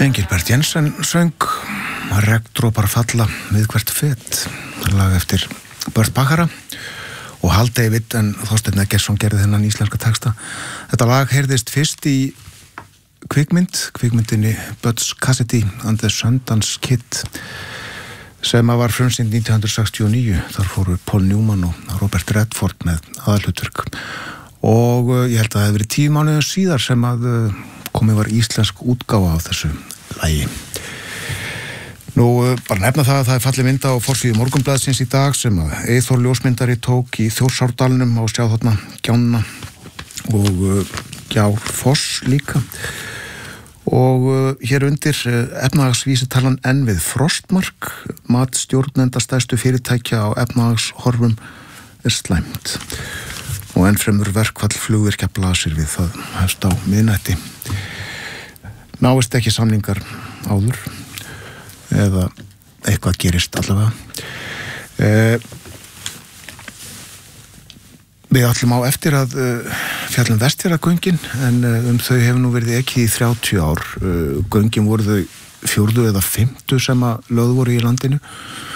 Engilbert Jensen söng Regndropar falla við hvert fet, lag eftir Burt Bacharach og Hal David, en Þorsteinn Eggertsson gerði þennan íslenska texta. Þetta lag heyrðist fyrst í kvikmyndinni Butch Cassidy and the Sundance Kid sem var frumsýnd 1969. Þar fóru Paul Newman og Robert Redford með aðalhlutverk og ég held að það hefði verið 10 mánuðum síðar sem að komið var íslensk útgáfa af þessu lagi. Nú, bara nefna það að það er fallið mynd á forsíðu Morgunblaðsins í dag sem að Eyþór ljósmyndari tók í Þjórsárdalnum og sjá þarna Gjánna og Gjárfoss líka. Og hér undir efnahagsvísitalan enn við frostmark, mat stjórnenda stærstu fyrirtækja á efnahagshorfum slæmt. Og ennfremur verkfall flugvirkja blasir við það hefst á miðnætti. Náist ekki samningar áður eða eitthvað gerist allavega. Við ætlum á eftir að fjallum Vestfjarðagöngin en þau hefur nú verið ekið í 30 ár. Göngin voru þau 4. eða 5. sem að lögð voru í landinu.